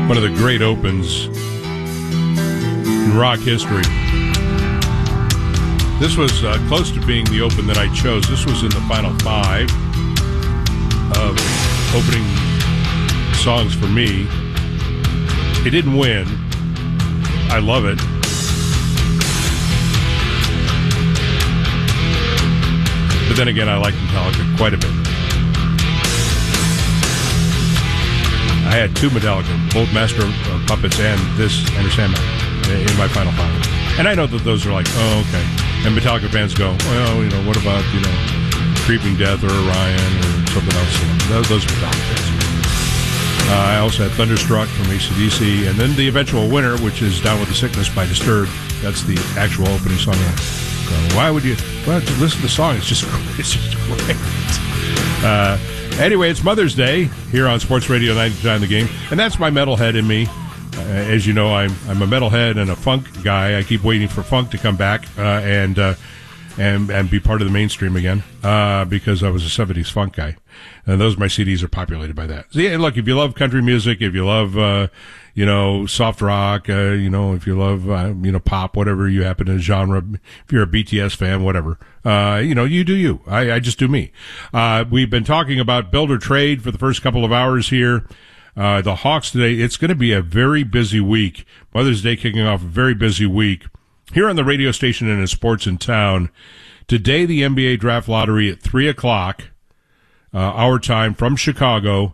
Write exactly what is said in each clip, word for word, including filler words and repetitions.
One of the great opens in rock history. This was uh, close to being the open that I chose. This was in the final five of opening songs for me. It didn't win. I love it. But then again, I like Metallica quite a bit. I had two Metallica, both Master of Puppets and this Enter Sandman in my final five. And I know that those are like, oh, okay. And Metallica fans go, well, you know, what about, you know, Creeping Death or Orion or something else? You know, those, those are Metallica fans. Uh, I also had Thunderstruck from A C D C, and then the eventual winner, which is Down with the Sickness by Disturbed. That's the actual opening song. So why would you? Well, to listen to the song, it's just, it's just great. Uh, Anyway, it's Mother's Day here on Sports Radio ninety-nine The Game, and that's my metalhead in me. Uh, as you know, I'm I'm a metalhead and a funk guy. I keep waiting for funk to come back uh, and uh, and and be part of the mainstream again uh, because I was a seventies funk guy, and those my C Ds are populated by that. So yeah, look, if you love country music, if you love uh, you know soft rock, uh, you know if you love uh, you know pop, whatever you happen to genre, if you're a B T S fan, whatever. Uh, you know, you do you. I, I just do me. Uh, we've been talking about build or trade for the first couple of hours here. Uh, the Hawks today, it's going to be a very busy week. Mother's Day kicking off a very busy week. Here on the radio station and in sports in town, today the N B A draft lottery at three o'clock, uh, our time from Chicago,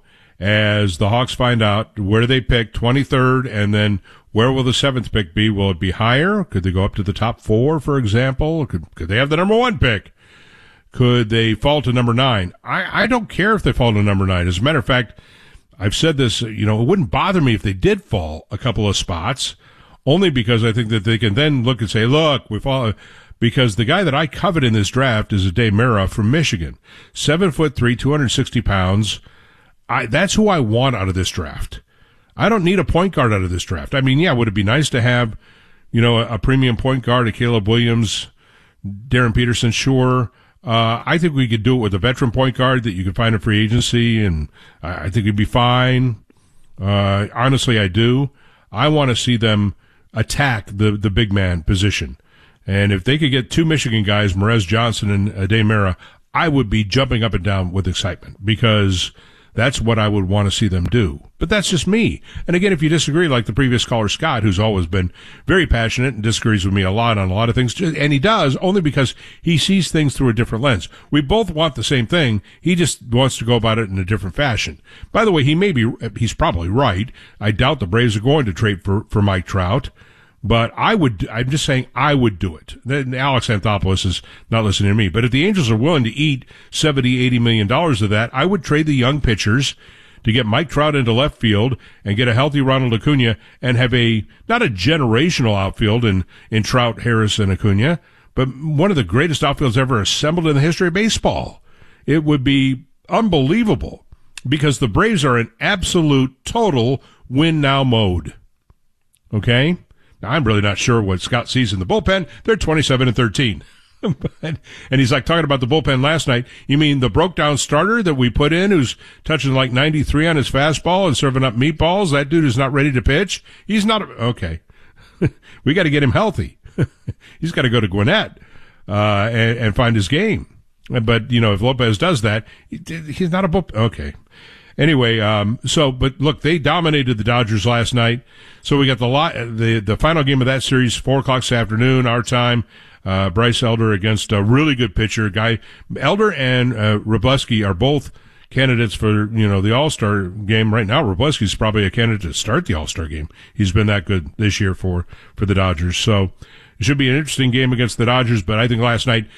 as the Hawks find out where they pick twenty-third, and then where will the seventh pick be? Will it be higher? Could they go up to the top four, for example? Could, could they have the number one pick? Could they fall to number nine? I, I don't care if they fall to number nine. As a matter of fact, I've said this, you know, it wouldn't bother me if they did fall a couple of spots, only because I think that they can then look and say, look, we fall, because the guy that I covet in this draft is Ade Mera from Michigan. Seven foot three, two hundred sixty pounds. I, that's who I want out of this draft. I don't need a point guard out of this draft. I mean, yeah, would it be nice to have, you know, a, a premium point guard, a Caleb Williams, Darren Peterson? Sure. Uh, I think we could do it with a veteran point guard that you could find in free agency, and I, I think it'd be fine. Uh, honestly, I do. I want to see them attack the, the big man position. And if they could get two Michigan guys, Merez Johnson and Ade Mera, I would be jumping up and down with excitement because that's what I would want to see them do. But that's just me. And again, if you disagree, like the previous caller, Scott, who's always been very passionate and disagrees with me a lot on a lot of things, and he does, only because he sees things through a different lens. We both want the same thing. He just wants to go about it in a different fashion. By the way, he may be, he's probably right. I doubt the Braves are going to trade for, for Mike Trout. But I would, I'm just saying I would do it. Then Alex Anthopoulos is not listening to me. But if the Angels are willing to eat seventy, eighty million dollars of that, I would trade the young pitchers to get Mike Trout into left field and get a healthy Ronald Acuna and have a, not a generational outfield in, in Trout, Harris, and Acuna, but one of the greatest outfields ever assembled in the history of baseball. It would be unbelievable because the Braves are in absolute total win now mode. Okay? Now, I'm really not sure what Scott sees in the bullpen. They're twenty-seven and thirteen. And he's like talking about the bullpen last night. You mean the broke down starter that we put in who's touching like ninety-three on his fastball and serving up meatballs? That dude is not ready to pitch. He's not. Okay. We got to get him healthy. He's got to go to Gwinnett, uh, and, and find his game. But, you know, if Lopez does that, he's not a bull. Okay. Anyway, um, so, but look, they dominated the Dodgers last night. So we got the lot, the, the final game of that series, four o'clock this afternoon, our time. Uh, Bryce Elder against a really good pitcher, guy. Elder and, uh, Robleski are both candidates for, you know, the All-Star game right now. Robleski's probably a candidate to start the All-Star game. He's been that good this year for, for the Dodgers. So it should be an interesting game against the Dodgers, but I think last night